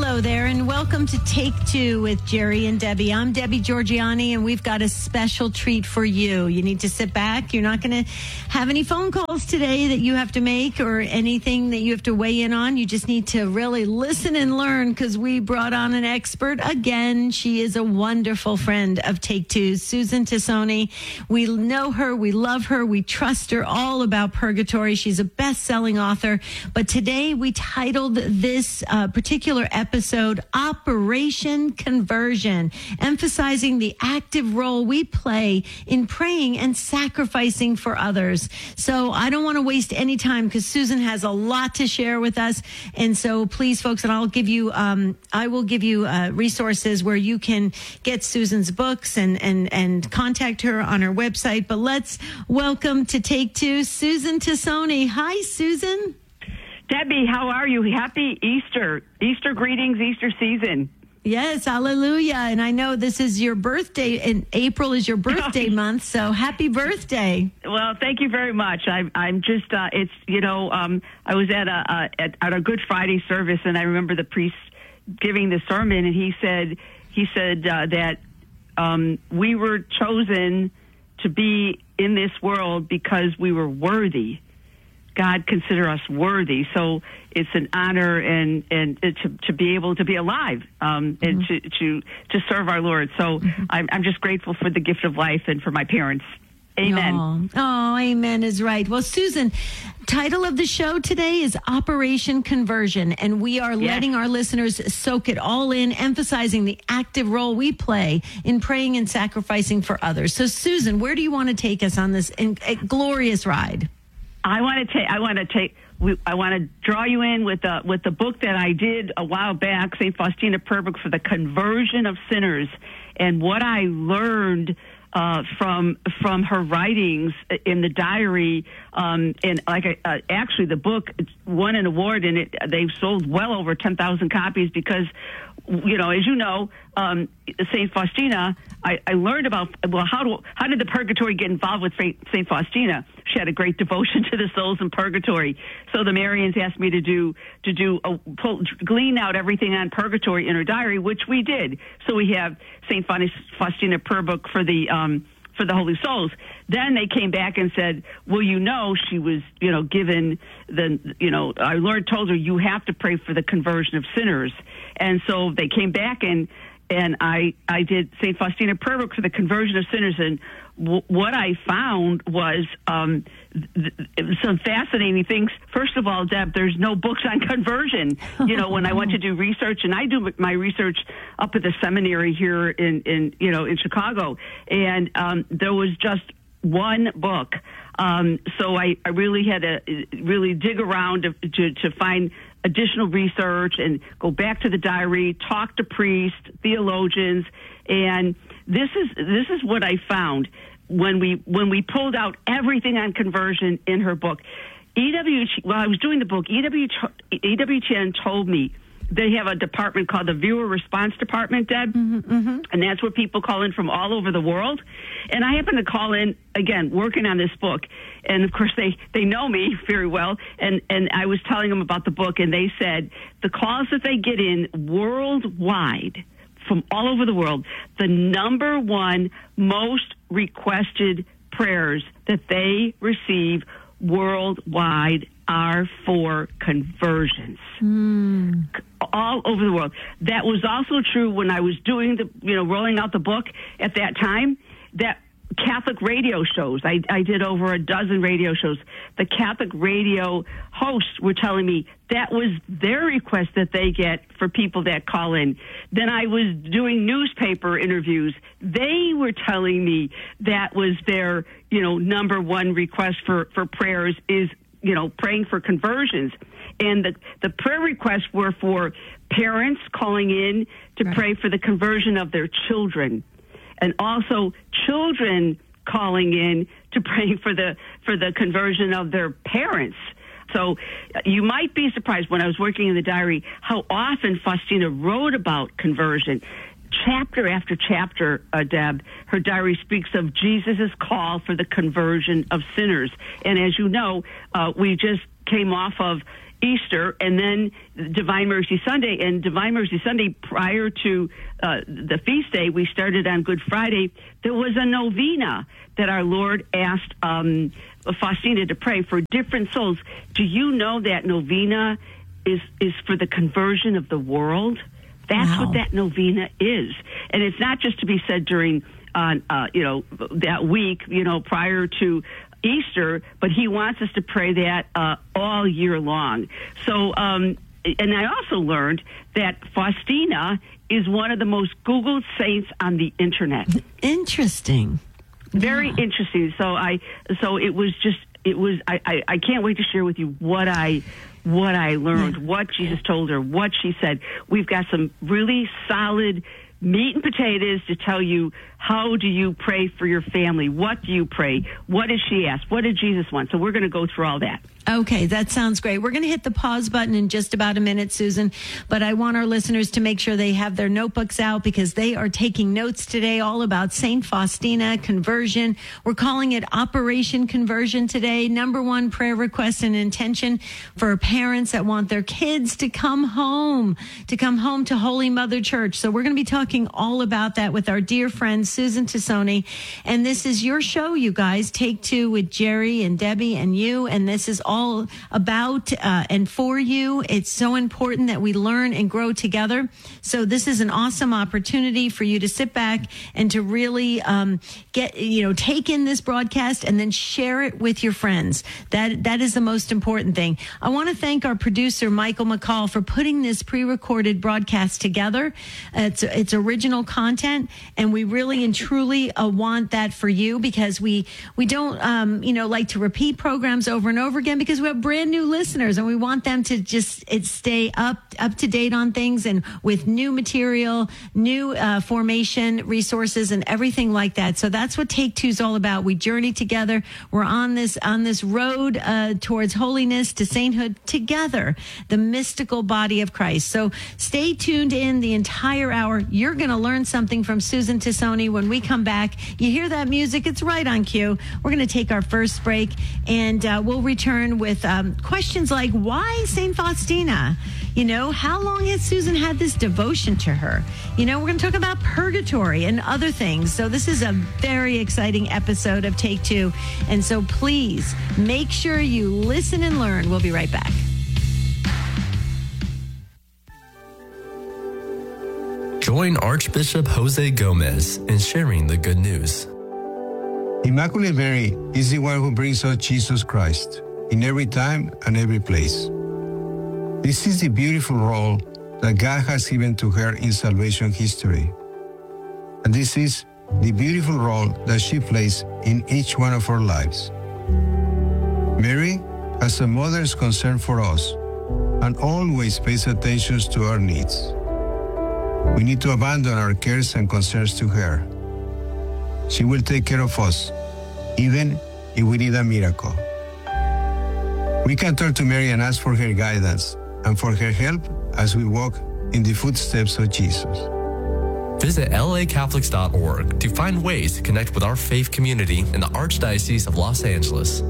Hello there, and welcome to Take Two with Jerry and Debbie. I'm Debbie Georgiani, and we've got a special treat for you. You need to sit back. You're not going to have any phone calls today that you have to make or anything that you have to weigh in on. You just need to really listen and learn, because we brought on an expert again. She is a wonderful friend of Take Two, Susan Tassone. We know her, we love her, we trust her all about purgatory. She's a best-selling author, but today we titled this particular episode Operation Conversion, emphasizing the active role we play in praying and sacrificing for others. So I don't want to waste any time, because Susan has a lot to share with us. And so please, folks, and I will give you resources where you can get Susan's books and contact her on her website. But let's welcome to Take Two, Susan Tassone. Hi, Susan. Debbie, how are you? Happy Easter. Easter greetings, Easter season. Yes, hallelujah. And I know this is your birthday, and April is your birthday month, so happy birthday. Well, thank you very much. I'm just, I was at a Good Friday service, and I remember the priest giving the sermon, and he said that we were chosen to be in this world because we were worthy. God consider us worthy, so it's an honor and to be able to be alive and to serve our Lord. So I'm just grateful for the gift of life and for my parents. Amen. Oh, amen is right. Well, Susan, title of the show today is Operation Conversion, and we are letting our listeners soak it all in, emphasizing the active role we play in praying and sacrificing for others. So, Susan, where do you want to take us on this glorious ride? I want to draw you in with the book that I did a while back, St. Faustina Purbook, for the conversion of sinners, and what I learned from her writings in the diary, and actually the book won an award, and they've sold well over 10,000 copies because, as you know, St. Faustina, I learned about, how did the purgatory get involved with St. Faustina? She had a great devotion to the souls in purgatory. So the Marians asked me to glean out everything on purgatory in her diary, which we did. So we have St. Faustina Purbook for the Holy Souls. Then they came back and said, well, she was, given our Lord told her, you have to pray for the conversion of sinners. And so they came back and I did St. Faustina Purbook for the conversion of sinners. And what I found was some fascinating things. First of all, Deb, there's no books on conversion. When I went to do research, and I do my research up at the seminary here in Chicago, and there was just one book. So I really had to really dig around to find additional research and go back to the diary, talk to priests, theologians, and this is what I found when we pulled out everything on conversion in her book. While I was doing the book, EWTN told me they have a department called the Viewer Response Department, Deb, and that's where people call in from all over the world. And I happened to call in, again, working on this book. And, of course, they know me very well. And I was telling them about the book, and they said the calls that they get in worldwide from all over the world, the number one most requested prayers that they receive worldwide are for conversions. All over the world. That was also true when I was doing rolling out the book at that time. That Catholic radio shows, I did over a dozen radio shows. The Catholic radio hosts were telling me that was their request that they get for people that call in. Then I was doing newspaper interviews. They were telling me that was their, number one request for prayers is, praying for conversions. And the prayer requests were for parents calling in to pray for the conversion of their children, and also children calling in to pray for the conversion of their parents. So you might be surprised when I was working in the diary how often Faustina wrote about conversion. Chapter after chapter, Deb, her diary speaks of Jesus' call for the conversion of sinners. And as you know, we just came off of Easter, and then Divine Mercy Sunday. And Divine Mercy Sunday, prior to the feast day, we started on Good Friday. There was a novena that our Lord asked Faustina to pray for different souls. Do you know that novena is for the conversion of the world? That's what that novena is. And it's not just to be said during, that week, prior to Easter, but he wants us to pray that all year long. So, and I also learned that Faustina is one of the most Googled saints on the internet. Interesting. Very interesting. So I can't wait to share with you what I learned, what Jesus told her, what she said. We've got some really solid meat and potatoes to tell you, how do you pray for your family? What do you pray? What did she ask? What did Jesus want? So we're going to go through all that. Okay, that sounds great. We're going to hit the pause button in just about a minute, Susan, but I want our listeners to make sure they have their notebooks out because they are taking notes today all about St. Faustina conversion. We're calling it Operation Conversion today. Number one prayer request and intention for parents that want their kids to come home to Holy Mother Church. So we're going to be talking all about that with our dear friend, Susan Tassone. And this is your show, you guys. Take Two with Jerry and Debbie and you. And this is all about and for you. It's so important that we learn and grow together. So this is an awesome opportunity for you to sit back and to really take in this broadcast and then share it with your friends. That is the most important thing. I want to thank our producer, Michael McCall, for putting this pre-recorded broadcast together. It's original content, and we really and truly want that for you because we don't like to repeat programs over and over again because we have brand new listeners and we want them to just stay up to date on things and with new material, new formation resources and everything like that. So that's what Take Two is all about. We journey together. We're on this road towards holiness to sainthood together, the mystical body of Christ. So stay tuned in the entire hour. You're going to learn something from Susan Tassone when we come back. You hear that music? It's right on cue. We're going to take our first break and we'll return with questions like, why St. Faustina? How long has Susan had this devotion to her? We're going to talk about purgatory and other things. So this is a very exciting episode of Take Two. And so please make sure you listen and learn. We'll be right back. Join Archbishop Jose Gomez in sharing the good news. Immaculate Mary is the one who brings us Jesus Christ in every time and every place. This is the beautiful role that God has given to her in salvation history. And this is the beautiful role that she plays in each one of our lives. Mary has a mother's concern for us and always pays attention to our needs. We need to abandon our cares and concerns to her. She will take care of us, even if we need a miracle. We can turn to Mary and ask for her guidance and for her help as we walk in the footsteps of Jesus. Visit lacatholics.org to find ways to connect with our faith community in the Archdiocese of Los Angeles.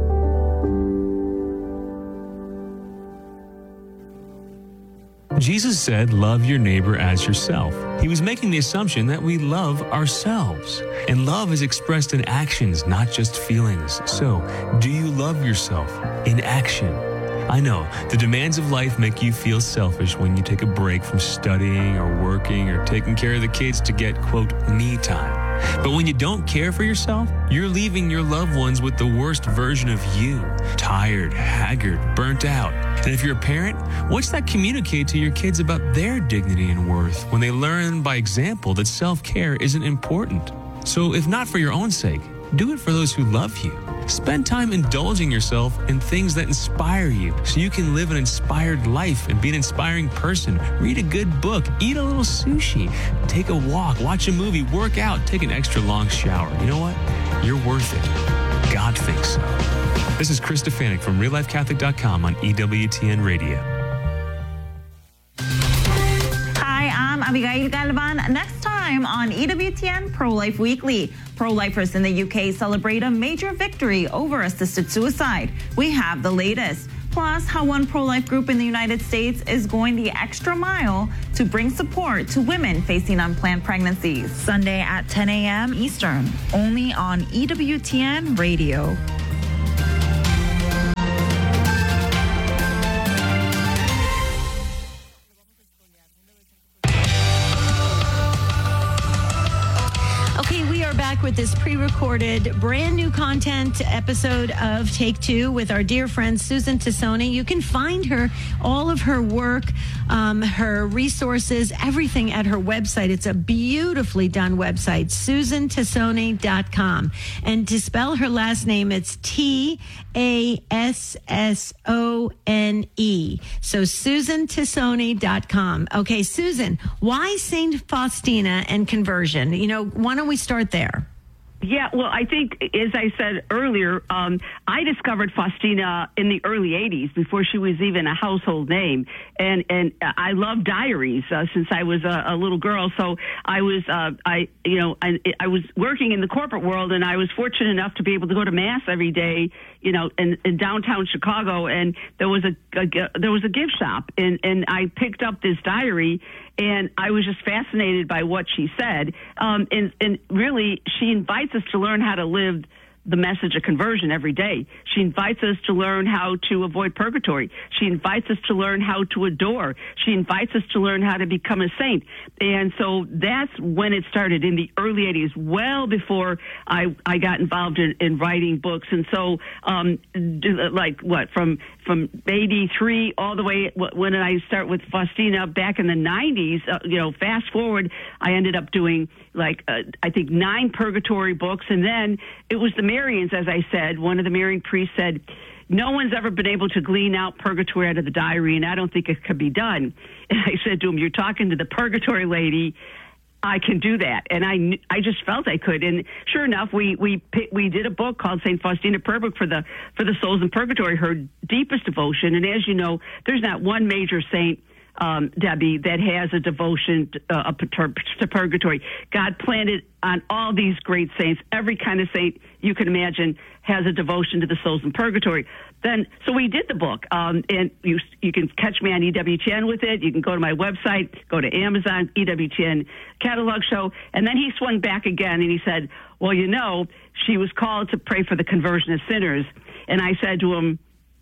Jesus said, love your neighbor as yourself. He was making the assumption that we love ourselves. And love is expressed in actions, not just feelings. So, do you love yourself in action? I know, the demands of life make you feel selfish when you take a break from studying or working or taking care of the kids to get, quote, me time. But when you don't care for yourself, you're leaving your loved ones with the worst version of you. Tired, haggard, burnt out. And if you're a parent, what's that communicate to your kids about their dignity and worth when they learn by example that self-care isn't important? So if not for your own sake, do it for those who love you. Spend time indulging yourself in things that inspire you so you can live an inspired life and be an inspiring person. Read a good book, eat a little sushi, take a walk, watch a movie, work out, take an extra long shower. You know what? You're worth it. God thinks so. This is Chris Stefanik from RealLifeCatholic.com on EWTN Radio. Hi, I'm Abigail Galvan. Next time on EWTN Pro-Life Weekly. Pro-lifers in the UK celebrate a major victory over assisted suicide. We have the latest. Plus, how one pro-life group in the United States is going the extra mile to bring support to women facing unplanned pregnancies. Sunday at 10 a.m. Eastern, only on EWTN Radio. Back with this pre-recorded brand new content episode of Take Two with our dear friend Susan Tassone. You can find her, all of her work, her resources, everything at her website. It's a beautifully done website, susantassone.com. And to spell her last name, it's Tassone. So susantassone.com. Okay, Susan, why St. Faustina and conversion? Why don't we start there? Yeah, well, I think, as I said earlier, I discovered Faustina in the early 80s, before she was even a household name. And I love diaries since I was a little girl. So I was, I was working in the corporate world, and I was fortunate enough to be able to go to Mass every day, in downtown Chicago. And there was a gift shop, and I picked up this diary, and I was just fascinated by what she said. And really, she invites us to learn how to live the message of conversion every day. She invites us to learn how to avoid purgatory. She invites us to learn how to adore. She invites us to learn how to become a saint. And so that's when it started, in the early 80s, well before I got involved in writing books. And so, from 83 all the way, when I start with Faustina back in the 90s, fast forward, I ended up doing I think 9 purgatory books. And then it was the Marians, as I said. One of the Marian priests said, no one's ever been able to glean out purgatory out of the diary, and I don't think it could be done. And I said to him, you're talking to the purgatory lady. I can do that. And I just felt I could. And sure enough, we did a book called St. Faustina Purbook for the souls in purgatory, her deepest devotion. And as you know, there's not one major saint, Debbie, that has a devotion to purgatory. God planted on all these great saints. Every kind of saint you can imagine has a devotion to the souls in purgatory. So we did the book, and you can catch me on EWTN with it. You can go to my website, go to Amazon, EWTN catalog show. And then he swung back again, and he said, well, she was called to pray for the conversion of sinners. And I said to him,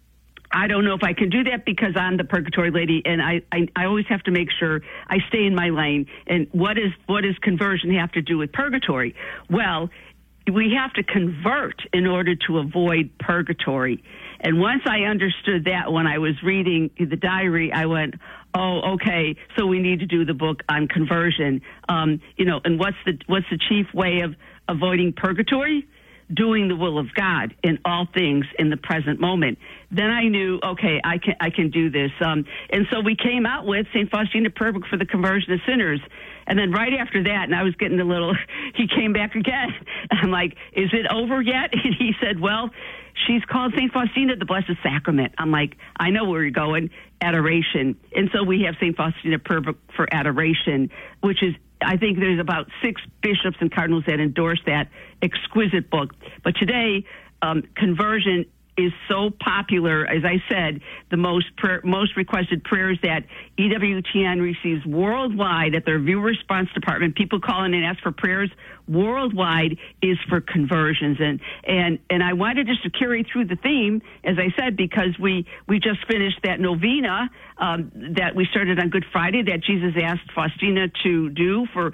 I don't know if I can do that, because I'm the purgatory lady, and I always have to make sure I stay in my lane. And what does conversion have to do with purgatory? Well, we have to convert in order to avoid purgatory. And once I understood that, when I was reading the diary, I went, oh, okay, so we need to do the book on conversion. And what's the chief way of avoiding purgatory? Doing the will of God in all things in the present moment. Then I knew, okay, I can do this. And so we came out with St. Faustina Purbook for the conversion of sinners. And then right after that, and I was getting he came back again. I'm like, is it over yet? And he said, well, she's called St. Faustina, the Blessed Sacrament. I'm like, I know where you're going, adoration. And so we have St. Faustina Purbook for adoration, which is, I think there's about 6 bishops and cardinals that endorse that exquisite book. But today, conversion is so popular. As I said, the most requested prayers that EWTN receives worldwide at their viewer response department, people call in and ask for prayers worldwide, is for conversions. And I wanted just to carry through the theme, as I said, because we just finished that novena that we started on Good Friday that Jesus asked Faustina to do for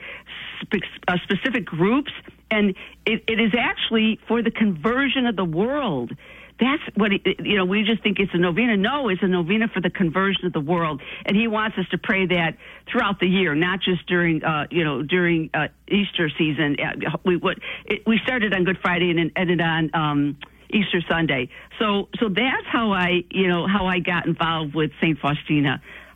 specific groups. And it is actually for the conversion of the world. That's what, we just think it's a novena. No, it's a novena for the conversion of the world. And he wants us to pray that throughout the year, not just during Easter season. We started on Good Friday and ended on Easter Sunday. So that's how I got involved with St. Faustina.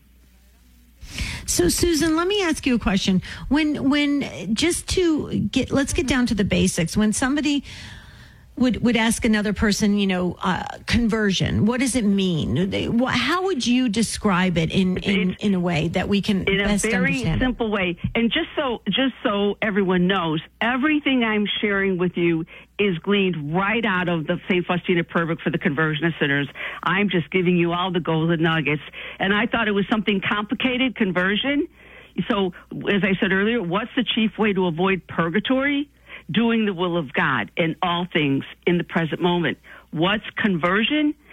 So, Susan, let me ask you a question. Let's get down to the basics. When somebody would ask another person, conversion, what does it mean? How would you describe it in a way that we can best understand? In a very simple way. And just so everyone knows, everything I'm sharing with you is gleaned right out of the St. Faustina Prayer Book for the Conversion of Sinners. I'm just giving you all the golden nuggets. And I thought it was something complicated, conversion. So, as I said earlier, what's the chief way to avoid purgatory? Doing the will of God in all things in the present moment. What's conversion?